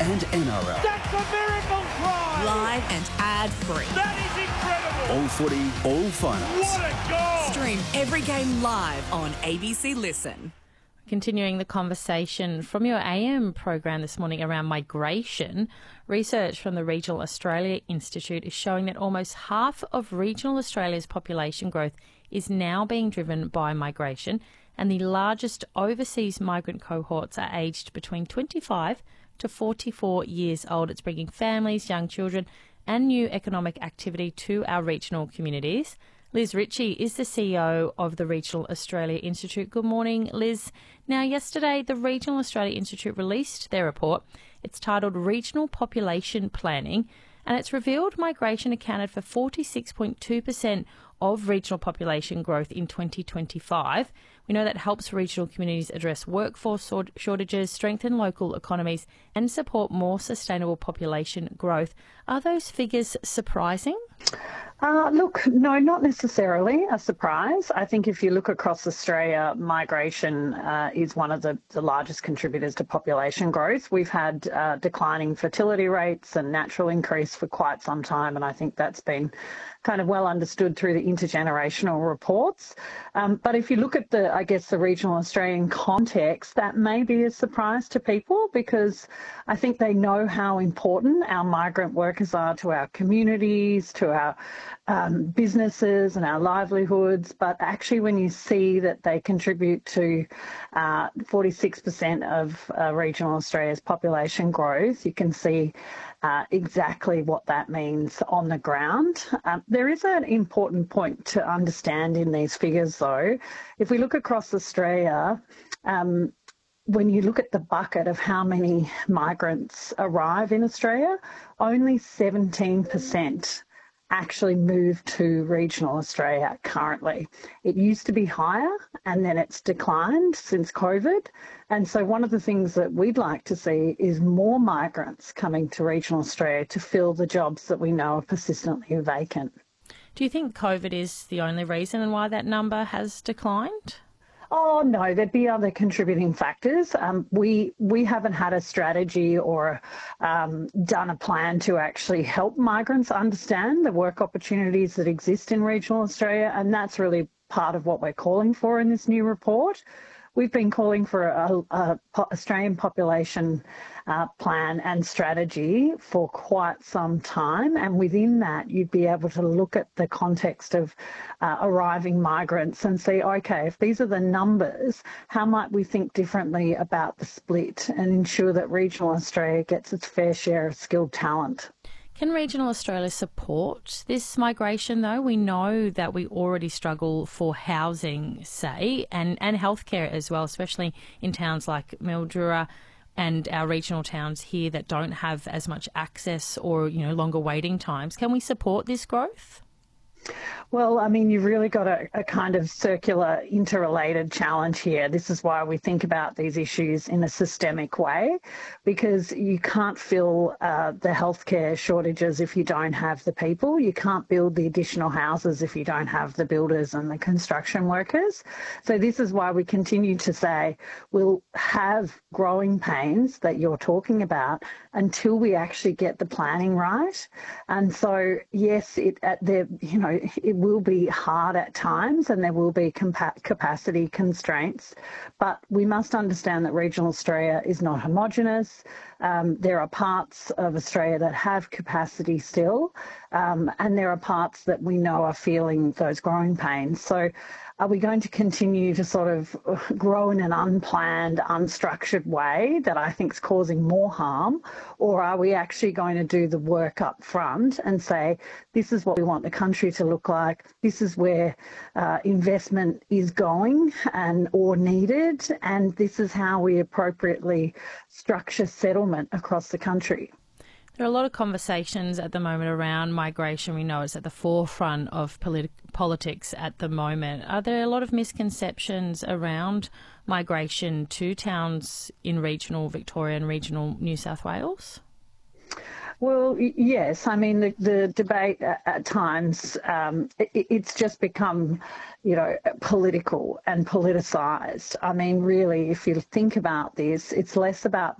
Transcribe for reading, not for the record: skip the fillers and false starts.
and NRL. That's a miracle try! Live and ad-free. That is incredible! All footy, all finals. What a goal! Stream every game live on ABC Listen. Continuing the conversation from your AM program this morning around migration, research from the Regional Australia Institute is showing that almost half of regional Australia's population growth is now being driven by migration, and the largest overseas migrant cohorts are aged between 25 to 44 years old. It's bringing families, young children and new economic activity to our regional communities. Liz Ritchie is the CEO of the Regional Australia Institute. Good morning, Liz. Now, yesterday, the Regional Australia Institute released their report. It's titled Regional Population Planning, and it's revealed migration accounted for 46.2% of regional population growth in 2025. We know that helps regional communities address workforce shortages, strengthen local economies, and support more sustainable population growth. Are those figures surprising? Look, no, not necessarily a surprise. I think if you look across Australia, migration is one of the largest contributors to population growth. We've had declining fertility rates and natural increase for quite some time, and I think that's been kind of well understood through the intergenerational reports. But if you look at the regional Australian context, that may be a surprise to people because I think they know how important our migrant workers are to our communities, to our businesses and our livelihoods. But actually, when you see that they contribute to 46% of regional Australia's population growth, you can see exactly what that means on the ground. There is an important point to understand in these figures, though. If we look across Australia, when you look at the bucket of how many migrants arrive in Australia, only 17% actually move to regional Australia currently. It used to be higher and then it's declined since COVID. And so one of the things that we'd like to see is more migrants coming to regional Australia to fill the jobs that we know are persistently vacant. Do you think COVID is the only reason why that number has declined? Oh, no, there'd be other contributing factors. We haven't had a strategy or done a plan to actually help migrants understand the work opportunities that exist in regional Australia, and that's really part of what we're calling for in this new report. We've been calling for a Australian population plan and strategy for quite some time, and within that you'd be able to look at the context of arriving migrants and see, okay, if these are the numbers, how might we think differently about the split and ensure that regional Australia gets its fair share of skilled talent. Can regional Australia support this migration, though? We know that we already struggle for housing, say, and healthcare as well, especially in towns like Mildura and our regional towns here that don't have as much access or, longer waiting times. Can we support this growth? Well, I mean, you've really got a kind of circular, interrelated challenge here. This is why we think about these issues in a systemic way, because you can't fill the healthcare shortages if you don't have the people. You can't build the additional houses if you don't have the builders and the construction workers. So this is why we continue to say we'll have growing pains that you're talking about until we actually get the planning right. And so, yes, it will be hard at times and there will be capacity constraints, but we must understand that regional Australia is not homogenous. There are parts of Australia that have capacity still, and there are parts that we know are feeling those growing pains. So are we going to continue to sort of grow in an unplanned, unstructured way that I think is causing more harm? Or are we actually going to do the work up front and say, this is what we want the country to look like, this is where investment is going or needed, and this is how we appropriately structure settlement across the country? There are a lot of conversations at the moment around migration. We know it's at the forefront of politics at the moment. Are there a lot of misconceptions around migration to towns in regional Victoria and regional New South Wales? Well, yes. I mean, the debate at times, it's just become, political and politicised. I mean, really, if you think about this, it's less about